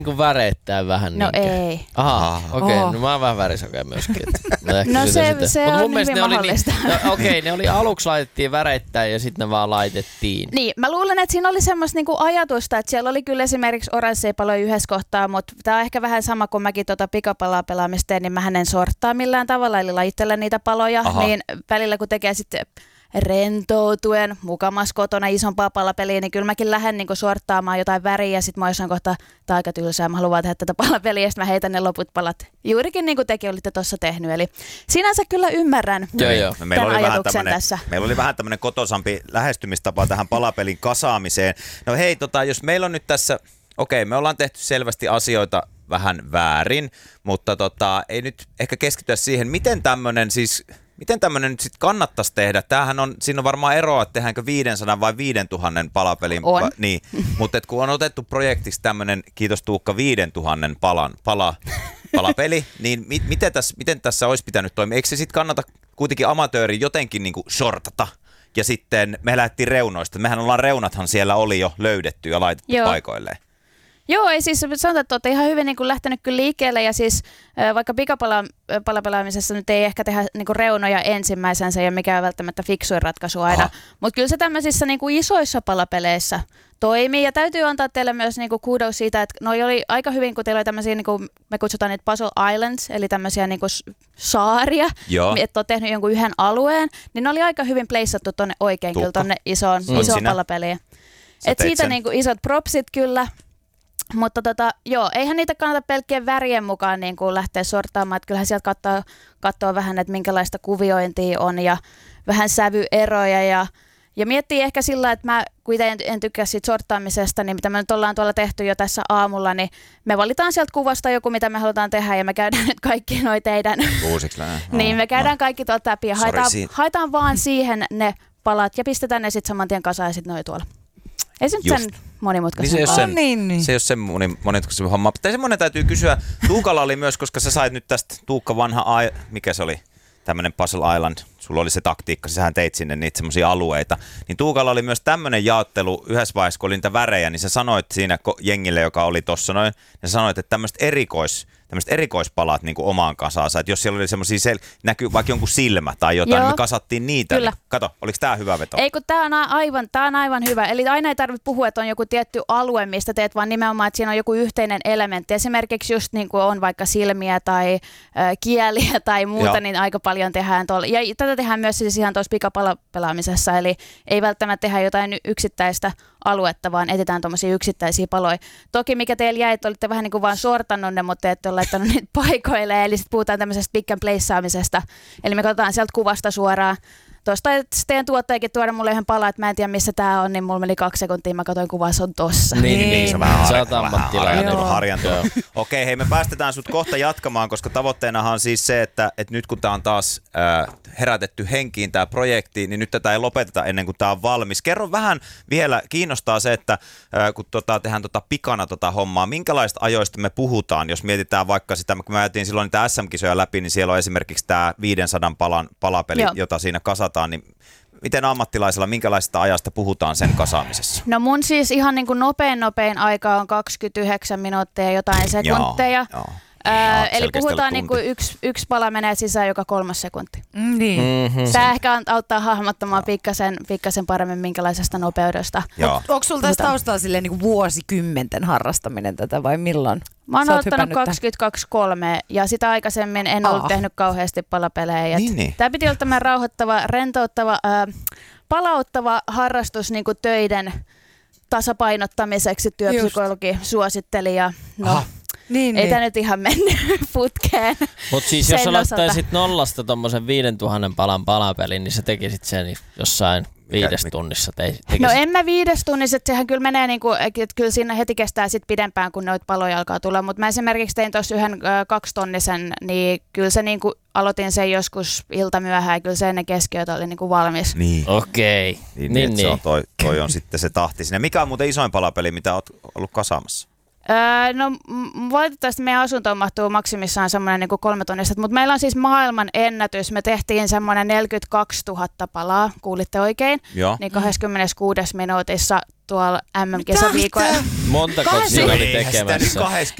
Niin väreittää vähän. No niinkö? ei. Aha, okei. No mä oon vähän värisokea myöskin. No se on hyvin mahdollista. Ne oli aluksi laitettiin väreittää ja sitten ne vaan laitettiin. Niin, mä luulen, että siinä oli semmoista niinku ajatusta, että siellä oli kyllä esimerkiksi oransseja paloja yhdessä kohtaa, mutta tää on ehkä vähän sama kuin mäkin pikapalaa pelaamista teen, niin mähän en sorttaa millään tavalla, eli lajittelen niitä paloja, niin välillä kun tekee sitten rentoutuen mukamas kotona isompaa palapeliä, niin kyllä mäkin lähden niin sorttaamaan jotain väriä ja sitten mä jossain kohtaa, tää aika tylsää, mä haluan vaan tehdä tätä palapeliä ja sitten mä heitän ne loput palat juurikin niin kuin tekin olitte tuossa tehnyt. Eli sinänsä kyllä ymmärrän tämän ajatuksen tässä. Meillä oli vähän tämmöinen kotosampi lähestymistapa tähän palapelin kasaamiseen. No hei, jos meillä on nyt tässä, me ollaan tehty selvästi asioita vähän väärin, mutta ei nyt ehkä keskityä siihen, miten tämmöinen nyt sit kannattaisi tehdä? Siinä on varmaan eroa, että tehdäänkö 500 vai 5000 palapelin. On. Niin, mutta kun on otettu projektiksi tämmöinen, kiitos Tuukka, 5000 palapeli, niin miten tässä olisi pitänyt toimia? Eikö se sitten kannata kuitenkin amatööri jotenkin niin kuin shortata? Ja sitten me lähdettiin reunoista. Mehän ollaan reunathan siellä oli jo löydetty ja laitettu paikoilleen. Joo, ei siis sanotaan, että olette ihan hyvin niin kuin lähtenyt kyllä liikkeelle ja siis vaikka pikapalapelaamisessa nyt ei ehkä tehdä niin kuin reunoja ensimmäisensä ja mikä on välttämättä fiksuin ratkaisu aina, mutta kyllä se tämmöisissä niin kuin isoissa palapeleissä toimii ja täytyy antaa teille myös niin kuin kudos siitä, että noi oli aika hyvin, kun teillä oli tämmöisiä, niin kuin me kutsutaan niitä puzzle islands, eli tämmöisiä niin kuin saaria, että olet tehnyt jonkun yhden alueen, niin ne oli aika hyvin placeattu tuonne oikein kyllä tuonne isoon palapeliin. Että siitä niin kuin isot propsit kyllä. Mutta eihän niitä kannata pelkkien värien mukaan niin kuin lähteä sortaamaan, että kyllähän sieltä katsoo vähän, että minkälaista kuviointia on ja vähän sävyeroja ja miettii ehkä sillä, että mä kuitenkin en tykkää siitä sortaamisesta, niin mitä me nyt ollaan tuolla tehty jo tässä aamulla, niin me valitaan sieltä kuvasta joku, mitä me halutaan tehdä ja me käydään nyt kaikki noi teidän, niin me käydään kaikki tuolta läpi ja haetaan vaan siihen ne palat ja pistetään ne sitten saman tien kasaan ja sitten noi tuolla. Ei se nyt sen monimutkaisempaa. Se ei ole sen monimutkaisempaa homma. Tai semmoinen täytyy kysyä. Tuukalla oli myös, koska sä sait nyt tästä Tuukka mikä se oli? Tämmöinen Puzzle Island. Sulla oli se taktiikka, sähän teit sinne niitä semmoisia alueita. Niin Tuukalla oli myös tämmöinen jaottelu yhdessä vaiheessa, kun oli niitä värejä, niin sä sanoit siinä jengille, joka oli tossa noin, ja sä sanoit, että tämmöiset erikoispalat niin kuin omaan kasaansa. Että jos siellä oli semmoisia, näkyy vaikka jonkun silmä tai jotain, niin me kasattiin niitä. Kyllä. Niin, kato, oliko tää hyvä veto? Ei, kun tää on aivan hyvä. Eli aina ei tarvitse puhua, että on joku tietty alue, mistä teet, vaan nimenomaan, että siinä on joku yhteinen elementti. Esimerkiksi just niin kuin on vaikka silmiä tai kieliä tai muuta, niin aika paljon tehdään tuolla. Ja tätä tehdään myös siis ihan tuossa pikapalapelaamisessa, eli ei välttämättä tehdä jotain yksittäistä aluetta, vaan etsitään tuommoisia yksittäisiä paloja. Toki mikä teillä jäi, että olitte vähän niin kuin vaan sortannut ne, mutta ette ole laittanut niitä paikoille, eli sitten puhutaan tämmöisestä pick and placeaamisesta. Eli me katsotaan sieltä kuvasta suoraan. Tuosta teidän tuottajakin tuoda mulle ihan palaa, että mä en tiedä missä tää on, niin mulla meni 2 sekuntia, mä katsoin kuvaa, se on tossa. Niin, se on vähän harjantunut. Okei, hei, me päästetään sut kohta jatkamaan, koska tavoitteenahan on siis se, että nyt kun tää on taas herätetty henkiin tää projekti, niin nyt tätä ei lopeteta ennen kuin tää on valmis. Kerro vähän vielä, kiinnostaa se, että kun tehdään pikana hommaa, minkälaista ajoista me puhutaan, jos mietitään vaikka sitä, kun me ajatiin silloin niitä SM-kisoja läpi, niin siellä on esimerkiksi tää 500 palapeli, jota siinä kasataan, niin miten ammattilaisella, minkälaisesta ajasta puhutaan sen kasaamisessa? No mun siis ihan niin kuin nopein aika on 29 minuuttia jotain sekunteja. Joo. Eli puhutaan niin kuin yksi pala menee sisään joka 3 sekunti. Tämä ehkä auttaa hahmottamaan pikkasen paremmin minkälaisesta nopeudesta. Onko sulla tästä taustalla silleen niin kuin vuosikymmenten harrastaminen tätä vai milloin? Mä oon aloittanut 22-23 ja sitä aikaisemmin en ollut tehnyt kauheasti palapelejä. Niin. Tämä piti olla tämmöinen rauhoittava, rentouttava, palauttava harrastus niin kuin töiden tasapainottamiseksi. Työpsykologi suositteli ja ei tämä nyt ihan mennyt putkeen. Mutta siis jos sä laittaisit nollasta tommosen 5000 palan palapelin, niin sä tekisit sen jossain 5 tunnissa. No en mä 5 tunnissa, että sehän kyllä menee niinku, että kyllä siinä heti kestää sit pidempään, kun noita paloja alkaa tulla. Mutta mä esimerkiksi tein tuossa yhden 2-tonnisen, niin kyllä se niinku, aloitin sen joskus iltamyöhään ja kyllä se ennen keskiyötä oli niinku valmis. Niin. Okei. Niin. Toi on sitten se tahti sinne. Mikä on muuten isoin palapeli, mitä oot ollut kasaamassa? No valitettavasti meidän asuntoon mahtuu maksimissaan semmoinen niin 3 tonnista, mutta meillä on siis maailman ennätys. Me tehtiin semmoinen 42 000 palaa, kuulitte oikein, niin 26 minuutissa. tuolla MM-kisaviikoilla. Montako siinä oli tekemässä?